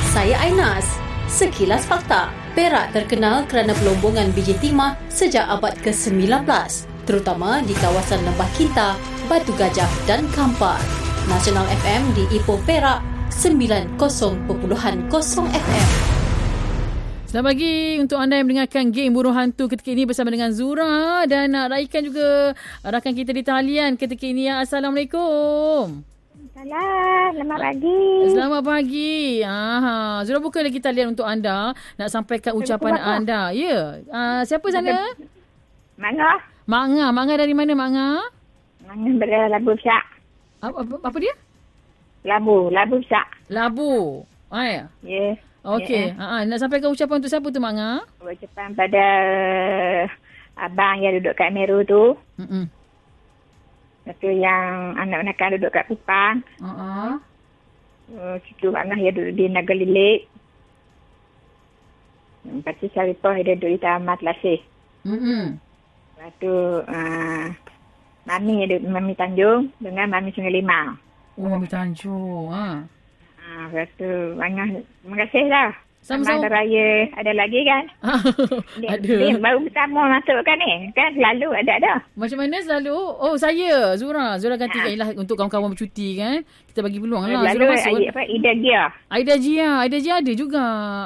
Saya Ainas. Sekilas fakta. Perak terkenal kerana pelombongan biji timah sejak abad ke-19, terutama di kawasan Lembah Kinta, Batu Gajah dan Kampar. Nasional FM di Ipoh Perak 90.0 FM. Selamat pagi untuk anda yang mendengarkan Geng Burung Hantu ketika ini bersama dengan Zura dan nak raikan juga rakan kita di talian ketika ini. Assalamualaikum. Selamat pagi. Selamat pagi. Zura buka lagi talian untuk anda nak sampaikan ucapan anda. Ya. Siapa sana? Manga. Mak Nga dari mana Mak Nga? Manga dari Labu Besar. Apa dia? Labu Besar. Labu. Ya. Ya. Okey. Nak sampaikan ucapan untuk siapa tu Mak Nga? Ucapan pada abang yang duduk kat Meru tu. Lepas yang anak-anak kan duduk kat Kupang. Situ Mak Nga yang duduk di Nagalilik. Lepas tu Syarifah dia duduk di Tamat Lasih. Lepas tu Mami Tanjung dengan Mami Sungai Limau. Mami Tanjung. Lepas tu terima kasih lah. Sama-sama. Selamat Raya. Ada lagi kan? Ada. Dia baru pertama masuk kan ni. Kan selalu ada. Macam mana selalu? Oh, saya. Zura gantikan. Ialah untuk kawan-kawan bercuti kan. Kita bagi peluang lah. Lalu Zura masuk. Ida Gia. Aida Gia ada juga.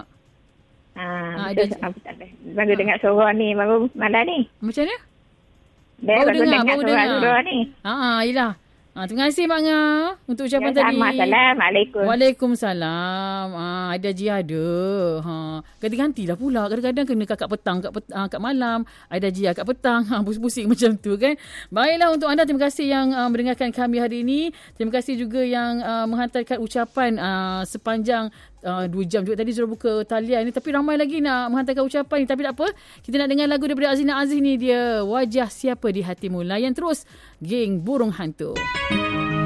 Baru dengar suara ni. Baru malam ni. Macam mana? Baru dengar suara ni. Yelah. Terima kasih Mak Nga untuk ucapan tadi. Assalamualaikum. Waalaikumsalam. Aida Gia ada. Ganti-gantilah pula. Kadang-kadang kena kat petang, kat malam. Aida Gia kat petang. Pusing-pusing macam tu kan. Baiklah untuk anda. Terima kasih yang mendengarkan kami hari ini. Terima kasih juga yang menghantarkan ucapan sepanjang 2 jam juga. Tadi sudah buka talian ni. Tapi ramai lagi nak menghantarkan ucapan ni. Tapi tak apa. Kita nak dengar lagu daripada Azina Aziz ni. Dia Wajah Siapa di Hatimu. Layan terus Geng Burung Hantu.